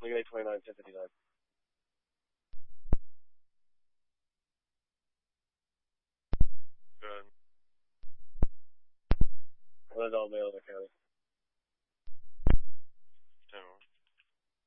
Lincoln 829, 1059. Good. What is all mail in the county?